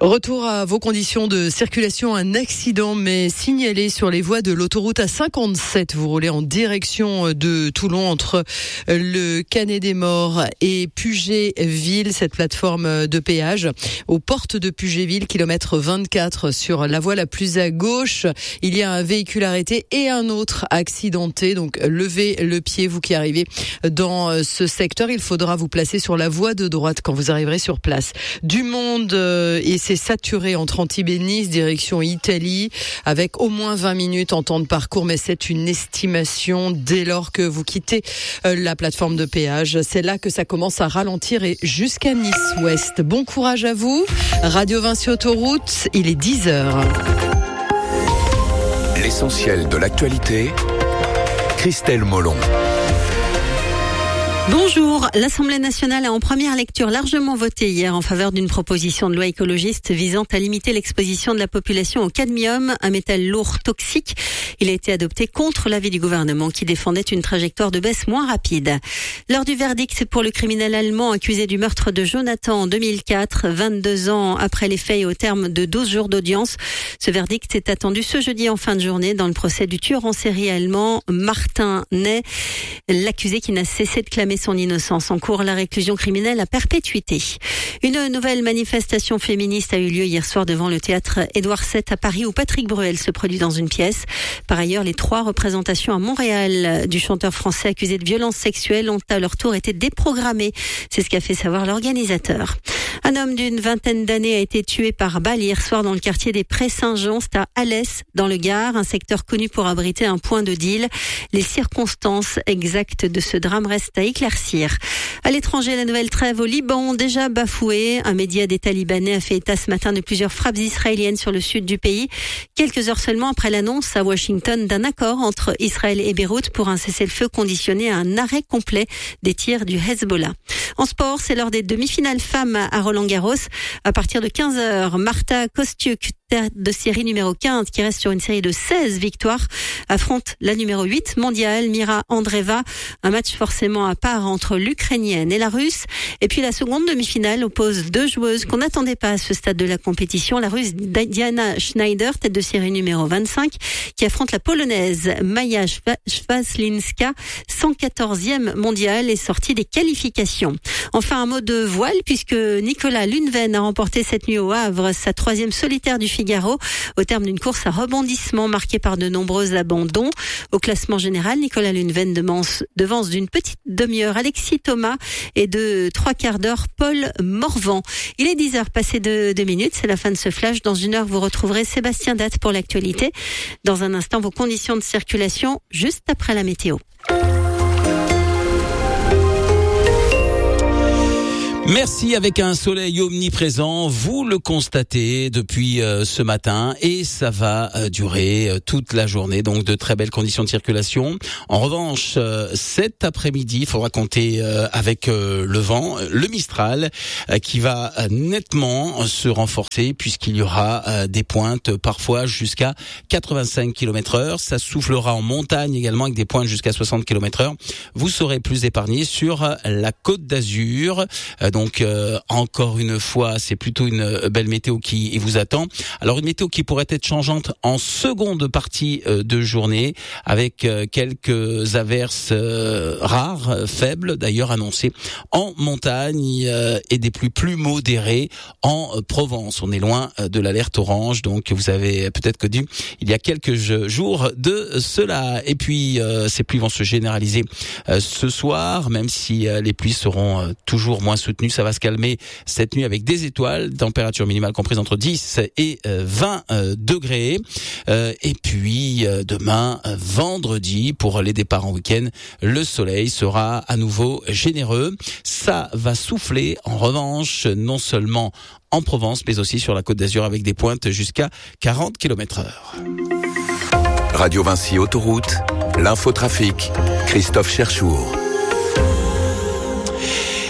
Retour à vos conditions de circulation. Un accident mais signalé sur les voies de l'autoroute A57. Vous roulez en direction de Toulon entre le Canet-des-Morts et Puget-Ville, cette plateforme de péage. Aux portes de Puget-Ville, kilomètre 24 sur la voie la plus à gauche. Il y a un véhicule arrêté et un autre accidenté. Donc levez le pied, vous qui arrivez dans ce secteur. Il faudra vous placer sur la voie de droite quand vous arriverez sur place. Du monde et c'est saturé entre Antibes et Nice, direction Italie, avec au moins 20 minutes en temps de parcours, mais c'est une estimation dès lors que vous quittez la plateforme de péage. C'est là que ça commence à ralentir et jusqu'à Nice-Ouest. Bon courage à vous. Radio Vinci Autoroute, il est 10h. L'essentiel de l'actualité, Christelle Molon. Bonjour. L'Assemblée nationale a en première lecture largement voté hier en faveur d'une proposition de loi écologiste visant à limiter l'exposition de la population au cadmium, un métal lourd toxique. Il a été adopté contre l'avis du gouvernement qui défendait une trajectoire de baisse moins rapide. L'heure du verdict pour le criminel allemand accusé du meurtre de Jonathan en 2004, 22 ans après les faits et au terme de 12 jours d'audience. Ce verdict est attendu ce jeudi en fin de journée dans le procès du tueur en série allemand Martin Ney, l'accusé qui n'a cessé de clamer son innocence. En cours, la réclusion criminelle à perpétuité. Une nouvelle manifestation féministe a eu lieu hier soir devant le théâtre Édouard VII à Paris où Patrick Bruel se produit dans une pièce. Par ailleurs, les 3 représentations à Montréal du chanteur français accusé de violences sexuelles ont à leur tour été déprogrammées. C'est ce qu'a fait savoir l'organisateur. Un homme d'une vingtaine d'années a été tué par balle hier soir dans le quartier des Prés-Saint-Jean, c'est à Alès, dans le Gard, un secteur connu pour abriter un point de deal. Les circonstances exactes de ce drame restent à éclaircir. À l'étranger, la nouvelle trêve au Liban, déjà bafouée. Un média d'État libanais a fait état ce matin de plusieurs frappes israéliennes sur le sud du pays. Quelques heures seulement après l'annonce à Washington d'un accord entre Israël et Beyrouth pour un cessez-le-feu conditionné à un arrêt complet des tirs du Hezbollah. En sport, c'est l'heure des demi-finales femmes à Roland-Garros. À partir de 15h, Marta Kostyuk, tête de série numéro 15, qui reste sur une série de 16 victoires, affronte la numéro 8 mondiale, Mira Andreeva. Un match forcément à part entre l'Ukrainienne et la Russe. Et puis la seconde demi-finale oppose 2 joueuses qu'on n'attendait pas à ce stade de la compétition. La Russe Diana Schneider, tête de série numéro 25, qui affronte la Polonaise Maja Szwazlinska, 114e mondiale et sortie des qualifications. Enfin, un mot de voile, puisque Nicolas Lunven a remporté cette nuit au Havre sa 3e solitaire du Figaro, au terme d'une course à rebondissement marquée par de nombreux abandons. Au classement général, Nicolas Lunven devance d'une petite demi-heure Alexis Thomas et de 3/4 d'heure Paul Morvan. Il est 10h passé de 2 minutes, c'est la fin de ce flash. Dans 1 heure, vous retrouverez Sébastien Datte pour l'actualité. Dans un instant, vos conditions de circulation, juste après la météo. Merci, avec un soleil omniprésent, vous le constatez depuis ce matin et ça va durer toute la journée, donc de très belles conditions de circulation. En revanche, cet après-midi, il faudra compter avec le vent, le Mistral, qui va nettement se renforcer puisqu'il y aura des pointes parfois jusqu'à 85 km/h. Ça soufflera en montagne également avec des pointes jusqu'à 60 km/h. Vous serez plus épargné sur la Côte d'Azur. Donc encore une fois, c'est plutôt une belle météo qui vous attend. Alors une météo qui pourrait être changeante en seconde partie de journée avec quelques averses rares, faibles d'ailleurs annoncées en montagne et des pluies plus modérées en Provence. On est loin de l'alerte orange, donc vous avez peut-être connu il y a quelques jours de cela. Et puis ces pluies vont se généraliser ce soir, même si les pluies seront toujours moins soutenues. Ça va se calmer cette nuit avec des étoiles, température minimale comprise entre 10 et 20 degrés. Et puis demain, vendredi, pour les départs en week-end, le soleil sera à nouveau généreux. Ça va souffler en revanche, non seulement en Provence, mais aussi sur la Côte d'Azur avec des pointes jusqu'à 40 km/h. Radio Vinci Autoroute, l'infotrafic, Christophe Cherchour. Et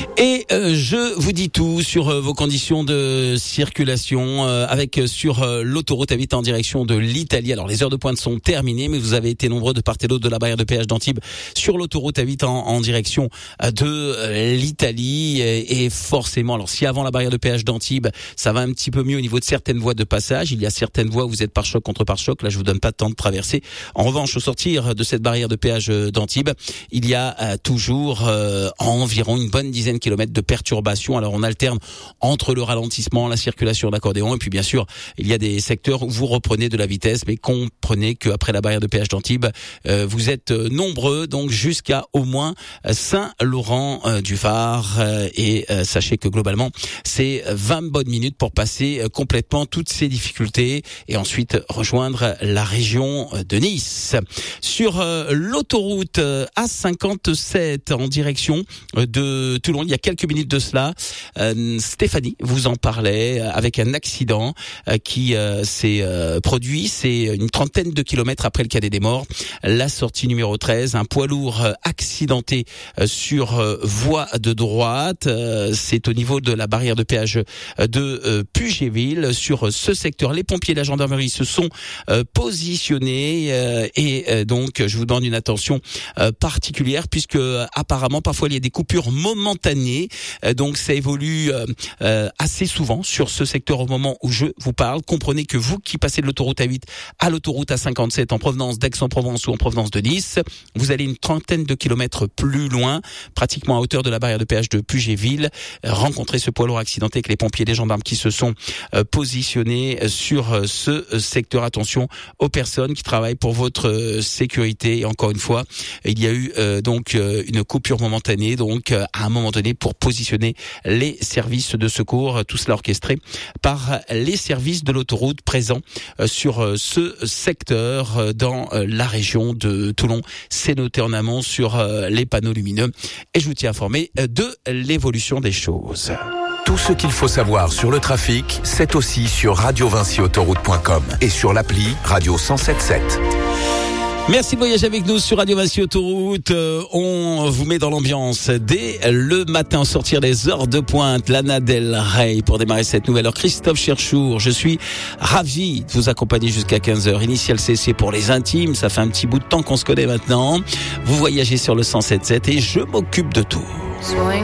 je vous dis tout sur vos conditions de circulation avec sur l'autoroute A8 en direction de l'Italie. Alors les heures de pointe sont terminées, mais vous avez été nombreux de part et d'autre de la barrière de péage d'Antibes sur l'autoroute A8 en direction de l'Italie et forcément, alors si avant la barrière de péage d'Antibes, ça va un petit peu mieux au niveau de certaines voies de passage, il y a certaines voies où vous êtes pare-choc contre pare-choc, là je vous donne pas de temps de traverser. En revanche, au sortir de cette barrière de péage d'Antibes, il y a toujours environ une bonne dizaine de kilomètres de perturbations. Alors on alterne entre le ralentissement, la circulation d'accordéon et puis bien sûr, il y a des secteurs où vous reprenez de la vitesse, mais comprenez qu'après la barrière de péage d'Antibes, vous êtes nombreux, donc jusqu'à au moins Saint-Laurent-du-Var et sachez que globalement, c'est 20 bonnes minutes pour passer complètement toutes ces difficultés et ensuite rejoindre la région de Nice. Sur l'autoroute A57 en direction de Toulon, il y a quelques minutes de cela, Stéphanie vous en parlait avec un accident qui s'est produit, c'est une trentaine de kilomètres après le Cadet des Morts, la sortie numéro 13, un poids lourd accidenté sur voie de droite, c'est au niveau de la barrière de péage de Pugéville. Sur ce secteur, les pompiers et la gendarmerie se sont positionnés et donc je vous donne une attention particulière puisque apparemment parfois il y a des coupures momentanées, donc ça évolue assez souvent sur ce secteur au moment où je vous parle. Comprenez que vous qui passez de l'autoroute A8 à l'autoroute A57 en provenance d'Aix-en-Provence ou en provenance de Nice, vous allez une trentaine de kilomètres plus loin, pratiquement à hauteur de la barrière de péage de Pugéville, rencontrer ce poids lourd accidenté avec les pompiers et les gendarmes qui se sont positionnés sur ce secteur. Attention aux personnes qui travaillent pour votre sécurité. Et encore une fois, il y a eu donc une coupure momentanée, donc à un moment donné pour positionner les services de secours, tout cela orchestré par les services de l'autoroute présents sur ce secteur dans la région de Toulon. C'est noté en amont sur les panneaux lumineux et je vous tiens informé de l'évolution des choses. Tout ce qu'il faut savoir sur le trafic, c'est aussi sur radiovinciautoroute.com et sur l'appli Radio 107.7. Merci de voyager avec nous sur Radio Vinci Autoroute. On vous met dans l'ambiance dès le matin au sortir des heures de pointe. Lana Del Rey pour démarrer cette nouvelle heure. Christophe Cherchour, je suis ravi de vous accompagner jusqu'à 15h. Initial CC pour les intimes, ça fait un petit bout de temps qu'on se connaît maintenant. Vous voyagez sur le 107.7 et je m'occupe de tout.